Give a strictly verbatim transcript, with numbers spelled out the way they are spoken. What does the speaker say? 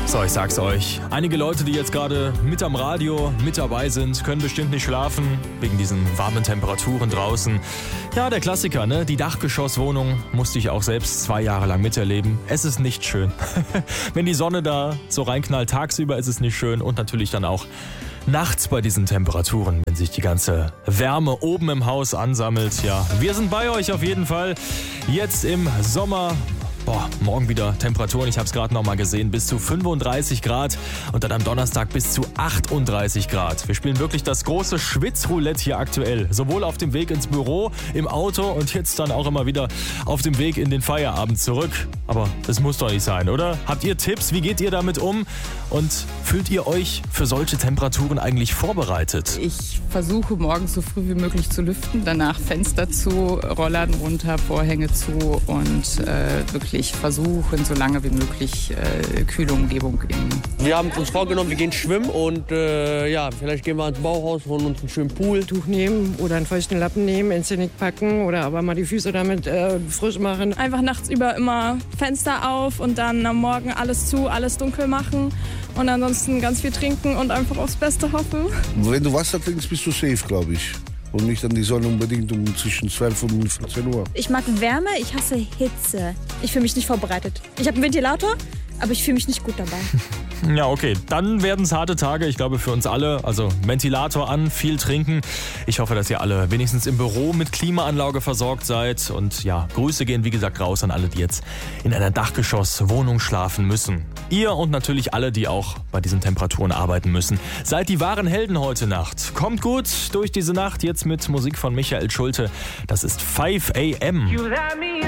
So, ich sag's euch. Einige Leute, die jetzt gerade mit am Radio, mit dabei sind, können bestimmt nicht schlafen, wegen diesen warmen Temperaturen draußen. Ja, der Klassiker, ne? Die Dachgeschosswohnung musste ich auch selbst zwei Jahre lang miterleben. Es ist nicht schön. Wenn die Sonne da so reinknallt, tagsüber ist es nicht schön und natürlich dann auch nachts bei diesen Temperaturen, wenn sich die ganze Wärme oben im Haus ansammelt. Ja, wir sind bei euch auf jeden Fall. Jetzt im Sommer. Boah, morgen wieder Temperaturen, ich habe es gerade noch mal gesehen, bis zu fünfunddreißig Grad und dann am Donnerstag bis zu achtunddreißig Grad. Wir spielen wirklich das große Schwitzroulette hier aktuell. Sowohl auf dem Weg ins Büro, im Auto und jetzt dann auch immer wieder auf dem Weg in den Feierabend zurück. Aber es muss doch nicht sein, oder? Habt ihr Tipps? Wie geht ihr damit um? Und fühlt ihr euch für solche Temperaturen eigentlich vorbereitet? Ich versuche morgens so früh wie möglich zu lüften, danach Fenster zu, Rollladen runter, Vorhänge zu und äh, wirklich versuchen, so lange wie möglich äh, kühle Umgebung in. Wir haben uns vorgenommen, wir gehen schwimmen und äh, ja, vielleicht gehen wir ins Bauhaus, holen uns einen schönen Pool. Tuch nehmen oder einen feuchten Lappen nehmen, ins Genick packen oder aber mal die Füße damit äh, frisch machen. Einfach nachts über immer Fenster auf und dann am Morgen alles zu, alles dunkel machen und ansonsten ganz viel trinken und einfach aufs Beste hoffen. Wenn du Wasser trinkst, bist du safe, glaube ich. Und nicht an die Sonne unbedingt um zwischen zwölf und vierzehn Uhr. Ich mag Wärme, ich hasse Hitze. Ich fühle mich nicht vorbereitet. Ich habe einen Ventilator, aber ich fühle mich nicht gut dabei. Ja, okay. Dann werden es harte Tage, ich glaube für uns alle. Also Ventilator an, viel trinken. Ich hoffe, dass ihr alle wenigstens im Büro mit Klimaanlage versorgt seid. Und ja, Grüße gehen wie gesagt raus an alle, die jetzt in einer Dachgeschosswohnung schlafen müssen. Ihr und natürlich alle, die auch bei diesen Temperaturen arbeiten müssen. Seid die wahren Helden heute Nacht. Kommt gut durch diese Nacht jetzt mit Musik von Michael Schulte. Das ist five a m.